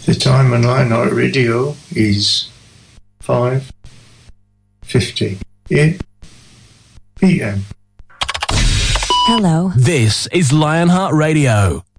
The time on Lionheart Radio is 5:50 p.m. Hello. This is Lionheart Radio.